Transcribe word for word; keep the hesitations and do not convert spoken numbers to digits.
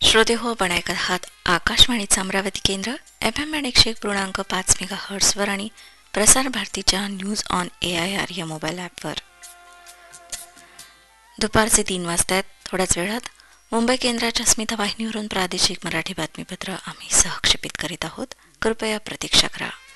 श्रोते हो, आपण ऐकत आहात आकाशवाणीचं अमरावती केंद्र एफ एम एकशे एक पूर्णांक पाच मेगा हर्ट्सवर आणि प्रसार भारतीच्या news on A I R या मोबाईल ॲपवर. दुपारचे तीन वाजतायत. थोड्याच वेळात मुंबई केंद्राच्या स्मिता वाहिनीवरून प्रादेशिक मराठी बातमीपत्र आम्ही सहक्षेपित करीत आहोत. कृपया प्रतीक्षा करा.